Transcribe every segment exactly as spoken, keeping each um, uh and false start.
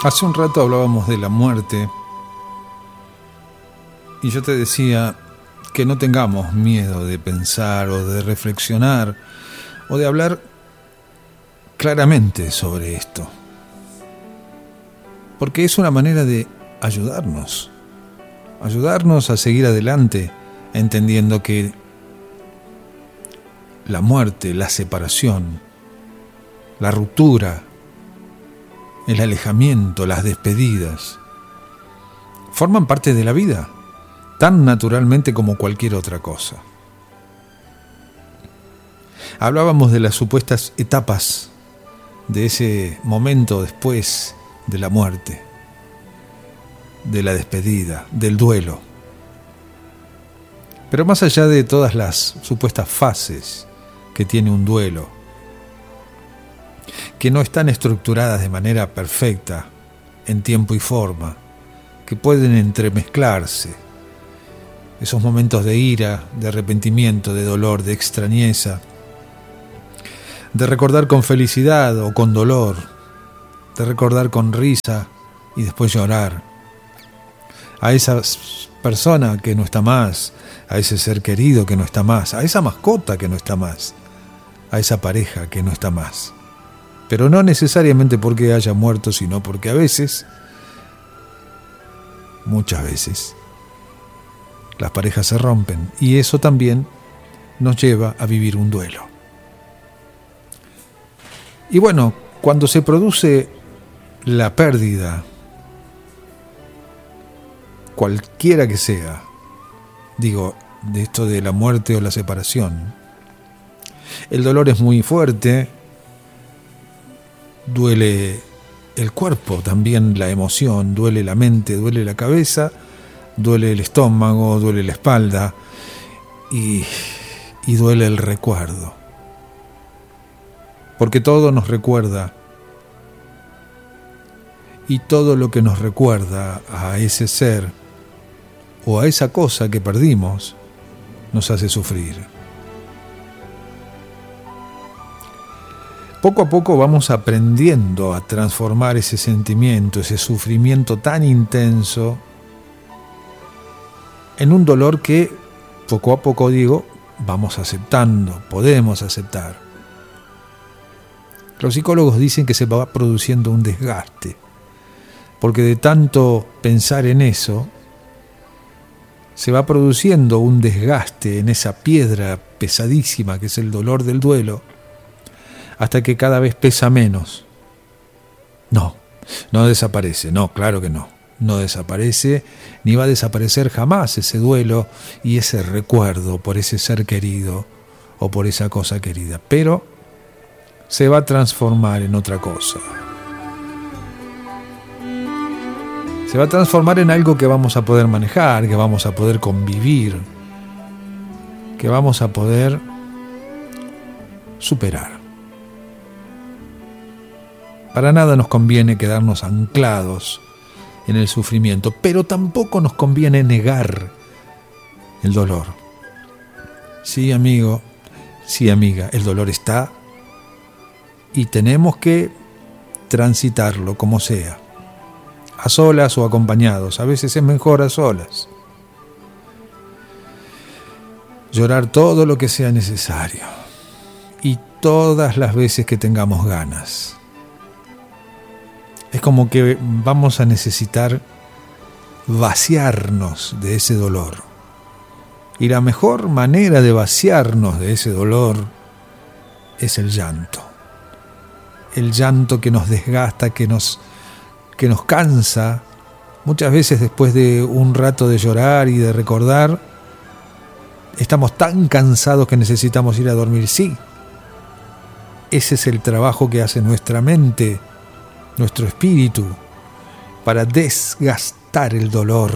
Hace un rato hablábamos de la muerte y yo te decía que no tengamos miedo de pensar o de reflexionar o de hablar claramente sobre esto, porque es una manera de ayudarnos, ayudarnos a seguir adelante, entendiendo que la muerte, la separación, la ruptura, el alejamiento, las despedidas, forman parte de la vida, tan naturalmente como cualquier otra cosa. Hablábamos de las supuestas etapas de ese momento después de la muerte, de la despedida, del duelo. Pero más allá de todas las supuestas fases que tiene un duelo, que no están estructuradas de manera perfecta, en tiempo y forma, que pueden entremezclarse, esos momentos de ira, de arrepentimiento, de dolor, de extrañeza, de recordar con felicidad o con dolor, de recordar con risa y después llorar, a esa persona que no está más, a ese ser querido que no está más, a esa mascota que no está más, a esa pareja que no está más. Pero no necesariamente porque haya muerto, sino porque a veces, muchas veces, las parejas se rompen y eso también nos lleva a vivir un duelo. Y bueno, cuando se produce la pérdida, cualquiera que sea, digo, de esto de la muerte o la separación, el dolor es muy fuerte. Duele el cuerpo, también la emoción, duele la mente, duele la cabeza, duele el estómago, duele la espalda y, y duele el recuerdo. Porque todo nos recuerda y todo lo que nos recuerda a ese ser o a esa cosa que perdimos nos hace sufrir. Poco a poco vamos aprendiendo a transformar ese sentimiento, ese sufrimiento tan intenso, en un dolor que poco a poco, digo, vamos aceptando, podemos aceptar. Los psicólogos dicen que se va produciendo un desgaste, porque de tanto pensar en eso, se va produciendo un desgaste en esa piedra pesadísima que es el dolor del duelo, hasta que cada vez pesa menos. No, no desaparece, no, claro que no. No desaparece, ni va a desaparecer jamás ese duelo y ese recuerdo por ese ser querido o por esa cosa querida. Pero se va a transformar en otra cosa. Se va a transformar en algo que vamos a poder manejar, que vamos a poder convivir, que vamos a poder superar. Para nada nos conviene quedarnos anclados en el sufrimiento, pero tampoco nos conviene negar el dolor. Sí, amigo, sí, amiga, el dolor está y tenemos que transitarlo como sea, a solas o acompañados. A veces es mejor a solas. Llorar todo lo que sea necesario y todas las veces que tengamos ganas. Es como que vamos a necesitar vaciarnos de ese dolor. Y la mejor manera de vaciarnos de ese dolor es el llanto. El llanto que nos desgasta, que nos, que nos cansa. Muchas veces después de un rato de llorar y de recordar, estamos tan cansados que necesitamos ir a dormir. Sí, ese es el trabajo que hace nuestra mente, nuestro espíritu, para desgastar el dolor.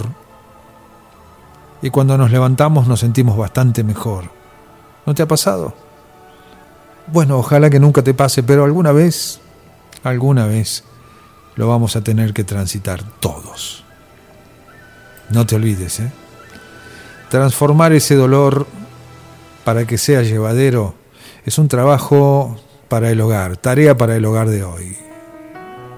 Y cuando nos levantamos nos sentimos bastante mejor. ¿No te ha pasado? Bueno, ojalá que nunca te pase, pero alguna vez, alguna vez lo vamos a tener que transitar todos. No te olvides, ¿eh? Transformar ese dolor para que sea llevadero es un trabajo para el hogar, tarea para el hogar de hoy.